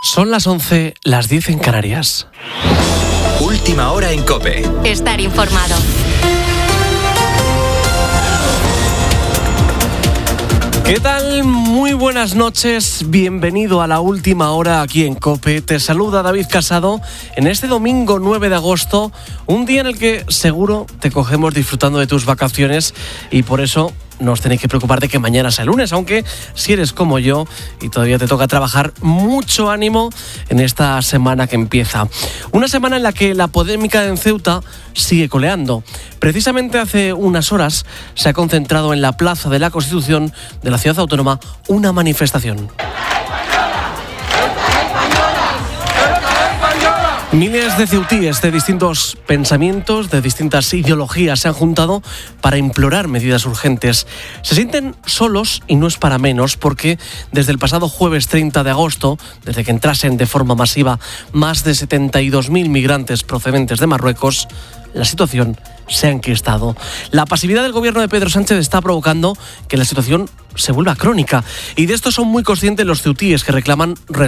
Son las 11, las 10 en Canarias. Última hora en COPE. Estar informado. ¿Qué tal? Muy buenas noches, bienvenido a la última hora aquí en COPE. Te saluda David Casado en este domingo 9 de agosto, un día en el que seguro te cogemos disfrutando de tus vacaciones y por eso no os tenéis que preocupar de que mañana sea lunes, aunque si eres como yo y todavía te toca trabajar, mucho ánimo en esta semana que empieza. Una semana en la que la polémica en Ceuta sigue coleando. Precisamente hace unas horas se ha concentrado en la Plaza de la Constitución de la ciudad autónoma una manifestación. Miles de ceutíes de distintos pensamientos, de distintas ideologías se han juntado para implorar medidas urgentes. Se sienten solos y no es para menos porque desde el pasado jueves 30 de agosto, desde que entrasen de forma masiva más de 72.000 migrantes procedentes de Marruecos, la situación se ha enquistado. La pasividad del gobierno de Pedro Sánchez está provocando que la situación se vuelva crónica y de esto son muy conscientes los ceutíes que reclaman